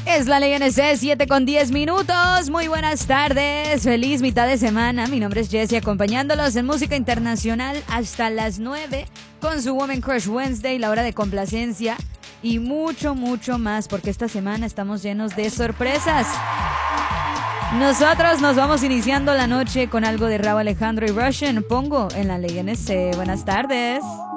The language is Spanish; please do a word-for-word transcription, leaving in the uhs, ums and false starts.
Es la ley N C, siete con diez minutos. Muy buenas tardes. Feliz mitad de semana. Mi nombre es Jessie, acompañándolos en música internacional hasta las nueve con su Woman Crush Wednesday, la hora de complacencia y mucho, mucho más, porque esta semana estamos llenos de sorpresas. Nosotros nos vamos iniciando la noche con algo de Rauw Alejandro y Russian. Pongo en la ley N C. Buenas tardes.